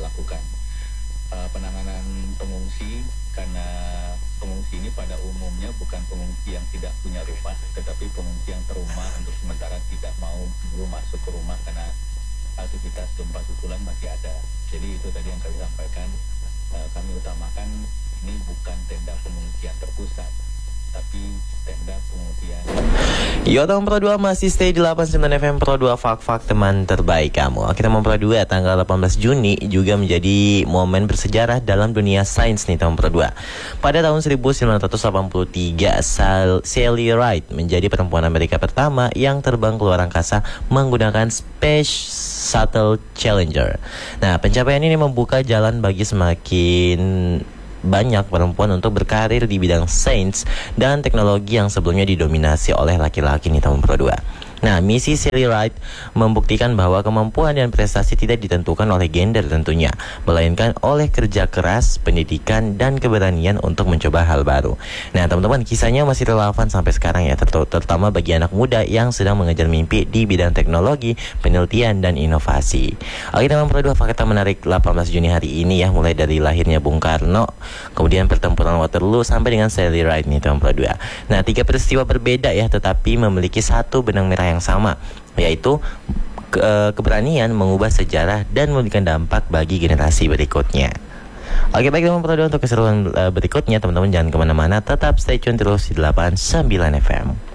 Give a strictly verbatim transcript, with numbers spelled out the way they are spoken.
melakukan uh, penanganan pengungsi, karena pengungsi ini pada umumnya bukan pengungsi yang tidak punya rumah, tetapi pengungsi yang terumah untuk sementara tidak mau dulu masuk ke rumah karena aktivitas gempa susulan masih ada. Jadi itu tadi yang kami sampaikan, uh, kami utamakan ini bukan tenda pengungsian terpusat, tapi tenda pengungsian. Yo, teman Pro dua masih stay di delapan puluh sembilan F M Pro dua, fak-fak teman terbaik kamu. Kita teman Pro dua, tanggal delapan belas Juni juga menjadi momen bersejarah dalam dunia sains nih teman Pro dua. Pada tahun seribu sembilan ratus delapan puluh tiga, Sally Ride menjadi perempuan Amerika pertama yang terbang keluar angkasa menggunakan Space Shuttle Challenger. Nah, pencapaian ini membuka jalan bagi semakin banyak perempuan untuk berkarir di bidang sains dan teknologi yang sebelumnya didominasi oleh laki-laki nih teman Pro dua. Nah, misi Sally Ride membuktikan bahwa kemampuan dan prestasi tidak ditentukan oleh gender tentunya, melainkan oleh kerja keras, pendidikan, dan keberanian untuk mencoba hal baru. Nah, teman-teman, kisahnya masih relevan sampai sekarang ya, terutama bagi anak muda yang sedang mengejar mimpi di bidang teknologi, penelitian, dan inovasi. Oke, teman Pro dua, fakta menarik delapan belas Juni hari ini ya, mulai dari lahirnya Bung Karno, kemudian pertempuran Waterloo, sampai dengan Sally Ride nih teman Pro dua. Nah, tiga peristiwa berbeda ya, tetapi memiliki satu benang merah yang sama, yaitu ke keberanian mengubah sejarah dan memberikan dampak bagi generasi berikutnya. Oke, baik teman Pro dua, untuk keseruan berikutnya teman-teman jangan kemana-mana, tetap stay tune terus di delapan puluh sembilan F M.